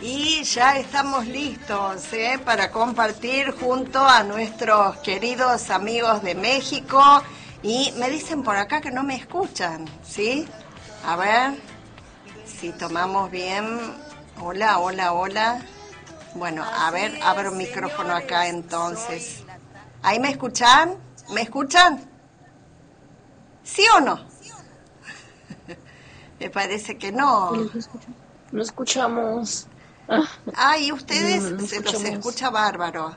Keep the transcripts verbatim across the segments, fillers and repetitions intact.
Y ya estamos listos ¿eh? para compartir junto a nuestros queridos amigos de México. Y me dicen por acá que no me escuchan, ¿sí? A ver si tomamos bien. Hola, hola, hola. Bueno, a ver, abro el micrófono acá entonces. ¿Ahí me escuchan? ¿Me escuchan? ¿Sí o no? Me parece que no. No escuchamos. Ah, y ustedes No, no se los escuchamos. escucha bárbaro.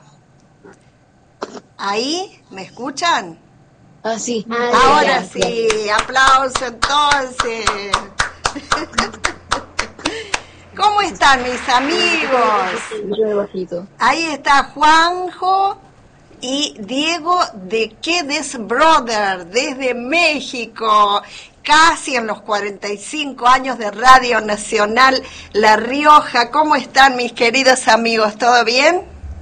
¿Ahí me escuchan? Ah, sí. Ahora Ya, ya. sí, aplauso entonces. ¿Cómo están mis amigos? Yo bajito. Ahí está Juanjo y Diego de Quedes Brother desde México, casi en los cuarenta y cinco años de Radio Nacional La Rioja. ¿Cómo están mis queridos amigos? ¿Todo bien?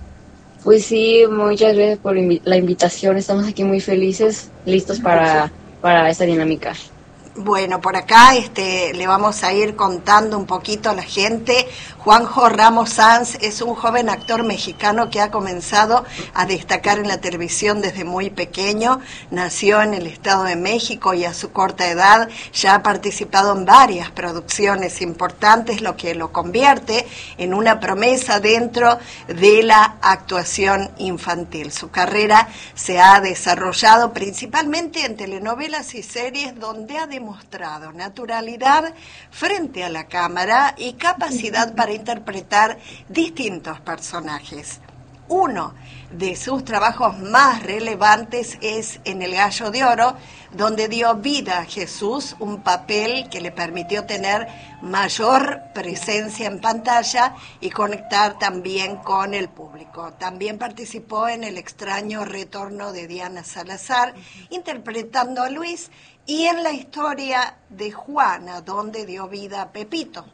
Pues sí, muchas gracias por invi- la invitación. Estamos aquí muy felices, listos para, para esta dinámica. Bueno, por acá este, le vamos a ir contando un poquito a la gente. Juanjo Ramos Sanz es un joven actor mexicano que ha comenzado a destacar en la televisión desde muy pequeño. Nació en el Estado de México y a su corta edad ya ha participado en varias producciones importantes, lo que lo convierte en una promesa dentro de la actuación infantil. Su carrera se ha desarrollado principalmente en telenovelas y series donde ha demostrado naturalidad frente a la cámara y capacidad para interpretar distintos personajes. Uno de sus trabajos más relevantes es en El Gallo de Oro, donde dio vida a Jesús, un papel que le permitió tener mayor presencia en pantalla y conectar también con el público. También participó en El extraño retorno de Diana Salazar, interpretando a Luis, y en la historia de Juana, donde dio vida a Pepito.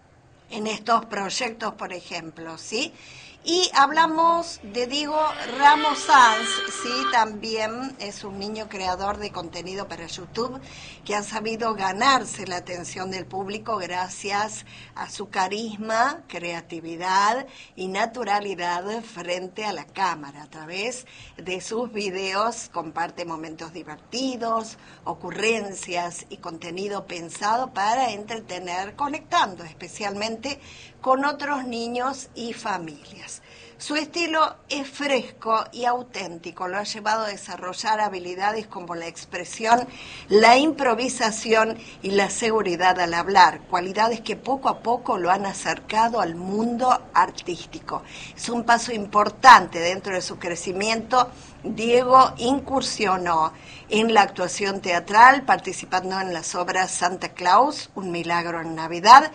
En estos proyectos, por ejemplo, ¿sí? Y hablamos de Diego Ramos Sanz, sí, también es un niño creador de contenido para YouTube que ha sabido ganarse la atención del público gracias a su carisma, creatividad y naturalidad frente a la cámara. A través de sus videos comparte momentos divertidos, ocurrencias y contenido pensado para entretener, conectando especialmente con otros niños y familias. Su estilo es fresco y auténtico, lo ha llevado a desarrollar habilidades como la expresión, la improvisación y la seguridad al hablar, cualidades que poco a poco lo han acercado al mundo artístico. Es un paso importante dentro de su crecimiento. Diego incursionó en la actuación teatral, participando en las obras Santa Claus, Un milagro en Navidad,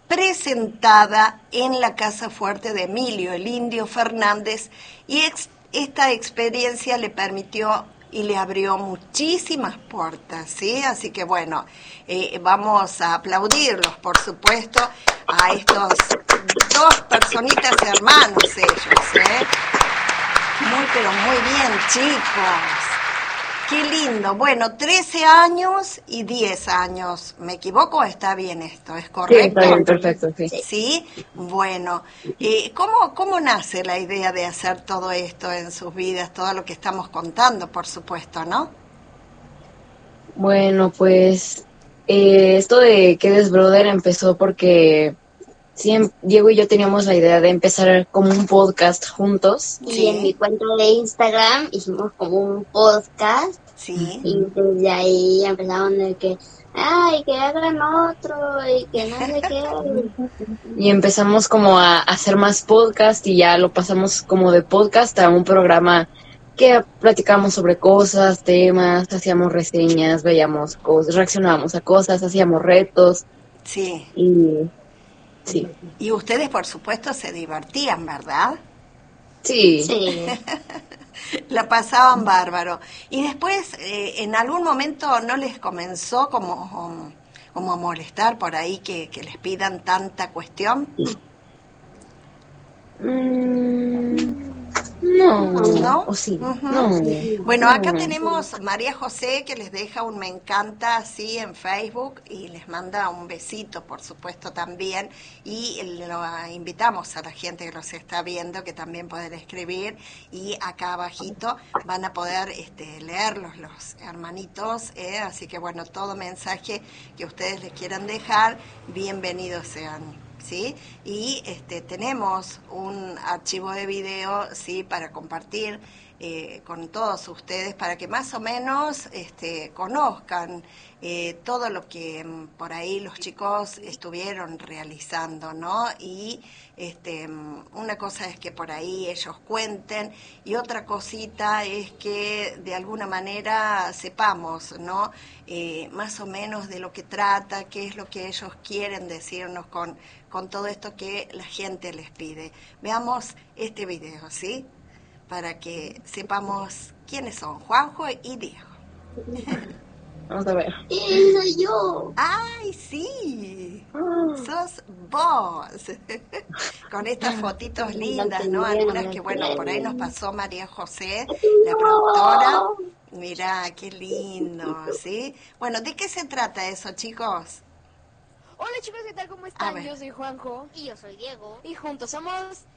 presentada en la Casa Fuerte de Emilio, el Indio Fernández, y ex, esta experiencia le permitió y le abrió muchísimas puertas, ¿sí? Así que bueno, eh, vamos a aplaudirlos, por supuesto, a estos dos personitas hermanos ellos, ¿eh? Muy, pero muy bien, chicos. Qué lindo. Bueno, trece años y diez años. ¿Me equivoco o está bien esto? ¿Es correcto? Sí, está bien, perfecto, sí. Sí, bueno. Eh, ¿cómo, ¿Cómo nace la idea de hacer todo esto en sus vidas? Todo lo que estamos contando, por supuesto, ¿no? Bueno, pues eh, esto de Quedes Brother empezó porque sí, Diego y yo teníamos la idea de empezar como un podcast juntos. Y Sí. en mi cuenta de Instagram hicimos como un podcast. Sí. Y desde ahí empezaron de que, ay, que hagan otro y que no sé qué. Y empezamos como a hacer más podcast y ya lo pasamos como de podcast a un programa que platicábamos sobre cosas, temas, hacíamos reseñas, veíamos cosas, reaccionábamos a cosas, hacíamos retos. Sí. Y sí. Y ustedes, por supuesto, se divertían, ¿verdad? Sí. Sí. La pasaban bárbaro. Y después, eh, en algún momento, ¿no les comenzó como, como a molestar por ahí que, que les pidan tanta cuestión? Mm, No, ¿no? o sí, Ujú. no. Bueno, acá No. tenemos María José que les deja un me encanta así en Facebook y les manda un besito, por supuesto, también. Y lo invitamos a la gente que los está viendo que también pueden escribir y acá abajito van a poder este, leerlos los hermanitos. ¿eh? Así que bueno, todo mensaje que ustedes les quieran dejar, bienvenidos sean. ¿Sí? Y este, tenemos un archivo de video, ¿sí? Para compartir eh, con todos ustedes, para que más o menos este, conozcan eh, todo lo que mm, por ahí los chicos estuvieron realizando, ¿no? Y este, mm, una cosa es que por ahí ellos cuenten y otra cosita es que de alguna manera sepamos, ¿no? Eh, más o menos de lo que trata, qué es lo que ellos quieren decirnos con, con todo esto que la gente les pide. Veamos este video, ¿sí? Para que sepamos quiénes son Juanjo y Diego. Vamos a ver. ¡Eh, soy yo! ¡Ay, sí! Ah, Sos vos. Con estas fotitos lindas, ¿no? Algunas que, bueno, por ahí nos pasó María José, la productora. No. Mirá, qué lindo, ¿sí? Bueno, ¿de qué se trata eso, chicos? Hola chicos, ¿qué tal? ¿Cómo A están? ver. Yo soy Juanjo Y yo soy Diego. y juntos somos